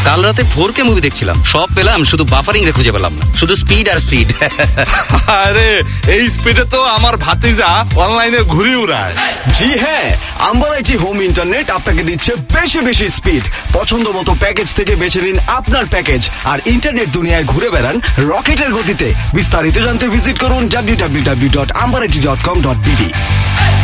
কাল রাতে 4K movie দেখছিলাম, সব পেলাম, শুধু বাফারিং রে খুঁজে পেলাম না, শুধু স্পিড আর স্পিড। আরে এই স্পিডে তো আমার ভাতিজা অনলাইনে ঘুরি উড়ায়। জি হ্যাঁ, আম্বারাইটি হোম ইন্টারনেট আপনাকে দিচ্ছে বেশি বেশি স্পিড। পছন্দ মতো প্যাকেজ থেকে বেছে নিন আপনার প্যাকেজ আর ইন্টারনেট দুনিয়ায় ঘুরে বেড়ান রকেটের গতিতে। বিস্তারিত জানতে ভিজিট করুন www.ambarati.com.bd।